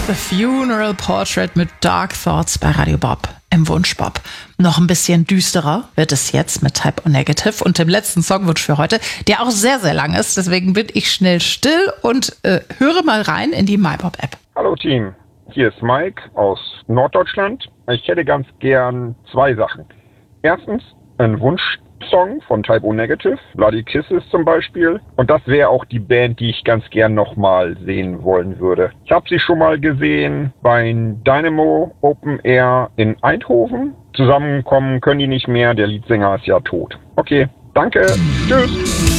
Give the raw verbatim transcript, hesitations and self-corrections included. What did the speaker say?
The Funeral Portrait mit Dark Thoughts bei Radio Bob im Wunsch Bob. Noch ein bisschen düsterer wird es jetzt mit Type O Negative und dem letzten Songwunsch für heute, der auch sehr, sehr lang ist. Deswegen bin ich schnell still und äh, höre mal rein in die MyBob-App. Hallo Team, hier ist Mike aus Norddeutschland. Ich hätte ganz gern zwei Sachen. Erstens ein Wunschsong von Type O Negative, Bloody Kisses zum Beispiel. Und das wäre auch die Band, die ich ganz gern nochmal sehen wollen würde. Ich habe sie schon mal gesehen bei Dynamo Open Air in Eindhoven. Zusammenkommen können die nicht mehr, der Leadsänger ist ja tot. Okay, danke, tschüss.